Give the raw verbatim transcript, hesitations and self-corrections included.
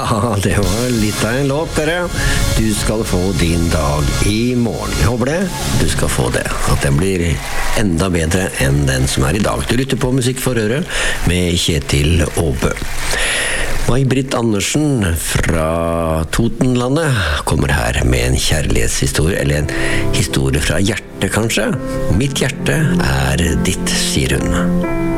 Ja, det var litt av en låt, dere. Du skal få din dag i morgen. Jeg håper det. Du skal få det. At den blir enda bedre enn den som er i dag. Du lytter på Musikk for øret med Kjetil Aabø. May-Britt Andersen fra Totenlandet kommer her med en kjærlighetshistorie, eller en historie fra hjertet kanskje. Mitt hjerte er ditt, sier hun.